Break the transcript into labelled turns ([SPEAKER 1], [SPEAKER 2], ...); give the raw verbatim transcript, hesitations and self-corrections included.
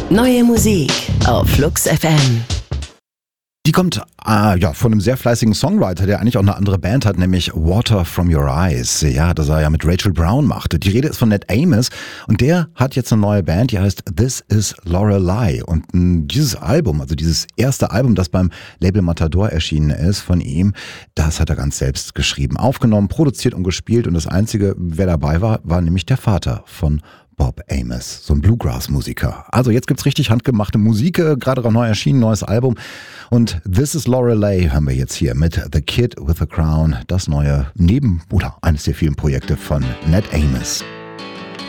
[SPEAKER 1] Neue Musik auf Flux F M.
[SPEAKER 2] Die kommt äh, ja, von einem sehr fleißigen Songwriter, der eigentlich auch eine andere Band hat, nämlich Water From Your Eyes. Ja, das er ja mit Rachel Brown machte. Die Rede ist von Ned Amos und der hat jetzt eine neue Band, die heißt This Is Lorelei. Und mh, dieses Album, also dieses erste Album, das beim Label Matador erschienen ist von ihm, das hat er ganz selbst geschrieben, aufgenommen, produziert und gespielt. Und das Einzige, wer dabei war, war nämlich der Vater von Bob Amos, so ein Bluegrass-Musiker. Also jetzt gibt's richtig handgemachte Musik, äh, gerade neu erschienen, neues Album. Und This Is Lorelei hören wir jetzt hier mit The Kid with a Crown, das neue Neben- oder eines der vielen Projekte von Ned Amos.